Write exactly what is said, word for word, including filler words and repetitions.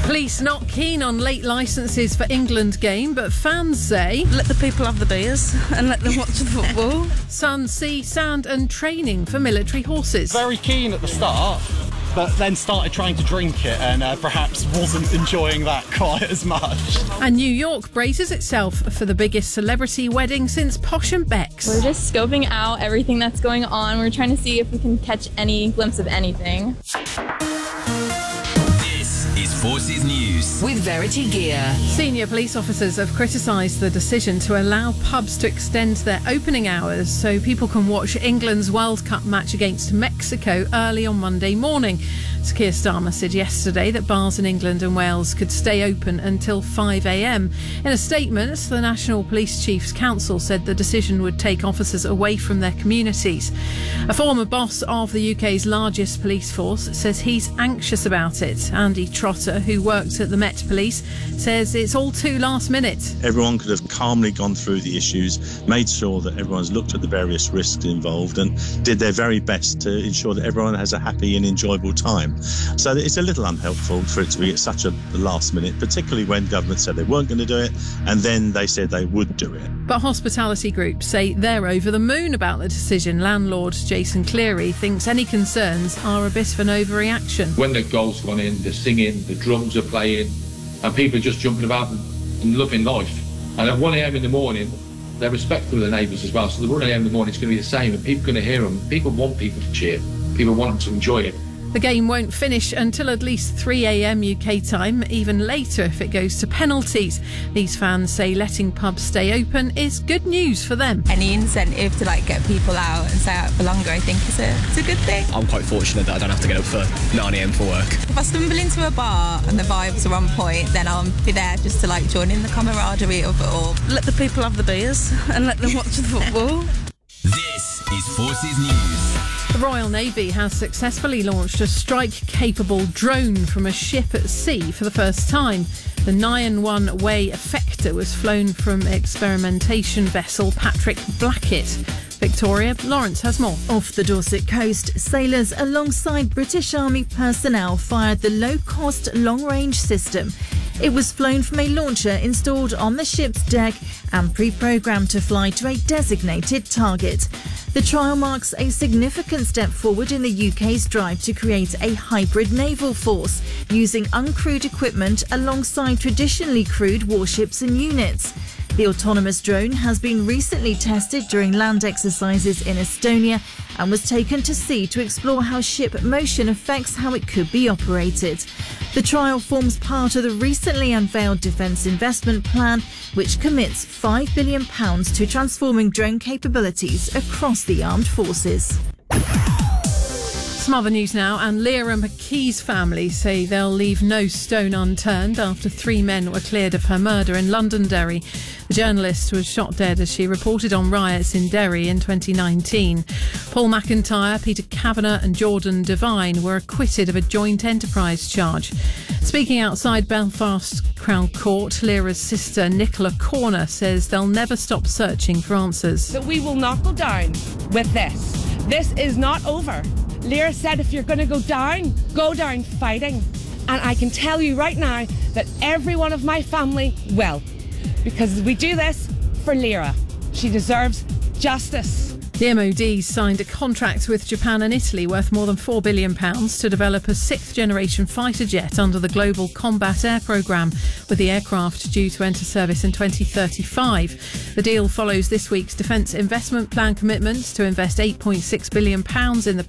Police not keen on late licences for England game, but fans say... Let the people have the beers and let them watch the football. Sun, sea, sand and training for military horses. Very keen at the start, but then started trying to drink it and uh, perhaps wasn't enjoying that quite as much. And New York braces itself for the biggest celebrity wedding since Posh and Becks. We're just scoping out everything that's going on. We're trying to see if we can catch any glimpse of anything. Forces News with Verity Gear. Senior police officers have criticised the decision to allow pubs to extend their opening hours so people can watch England's World Cup match against Mexico early on Monday morning. Sir Keir Starmer said yesterday that bars in England and Wales could stay open until five a.m. In a statement, the National Police Chiefs Council said the decision would take officers away from their communities. A former boss of the U K's largest police force says he's anxious about it. Andy Trotter, who worked at the Met Police, says it's all too last minute. Everyone could have calmly gone through the issues, made sure that everyone's looked at the various risks involved and did their very best to ensure that everyone has a happy and enjoyable time. So it's a little unhelpful for it to be at such a last minute, particularly when government said they weren't going to do it and then they said they would do it. But hospitality groups say they're over the moon about the decision. Landlord Jason Cleary thinks any concerns are a bit of an overreaction. When the goal's gone in, they're singing, the drums are playing, and people are just jumping about and loving life. And at one a.m. in the morning, they're respectful of the neighbours as well. So the one a.m. in the morning is going to be the same, and people are going to hear them. People want people to cheer. People want them to enjoy it. The game won't finish until at least three a.m. U K time, even later if it goes to penalties. These fans say letting pubs stay open is good news for them. Any incentive to like get people out and stay out for longer, I think is a, it's a good thing. I'm quite fortunate that I don't have to get up for nine a.m. for work. If I stumble into a bar and the vibes are on point, then I'll be there just to like join in the camaraderie of it all. Let the people have the beers and let them watch the football. This is Forces News. The Royal Navy has successfully launched a strike-capable drone from a ship at sea for the first time. The Nyan one-way effector was flown from experimentation vessel Patrick Blackett. Victoria, Lawrence has more. Off the Dorset coast, sailors alongside British Army personnel fired the low-cost long-range system. It was flown from a launcher installed on the ship's deck and pre-programmed to fly to a designated target. The trial marks a significant step forward in the U K's drive to create a hybrid naval force, using uncrewed equipment alongside traditionally crewed warships and units. The autonomous drone has been recently tested during land exercises in Estonia and was taken to sea to explore how ship motion affects how it could be operated. The trial forms part of the recently unveiled Defence Investment Plan, which commits five billion pounds to transforming drone capabilities across the armed forces. Some other news now, and Leah McKee's family say they'll leave no stone unturned after three men were cleared of her murder in Londonderry. The journalist was shot dead as she reported on riots in Derry in twenty nineteen. Paul McIntyre, Peter Kavanagh and Jordan Devine were acquitted of a joint enterprise charge. Speaking outside Belfast Crown Court, Leah's sister Nicola Corner says they'll never stop searching for answers. That we will not go down with this. This is not over. Leah said if you're going to go down, go down fighting. And I can tell you right now that every one of my family will. Because we do this for Leah. She deserves justice. The M O D signed a contract with Japan and Italy worth more than four billion pounds to develop a sixth-generation fighter jet under the Global Combat Air Programme, with the aircraft due to enter service in twenty thirty-five. The deal follows this week's Defence Investment Plan commitments to invest eight point six billion pounds in the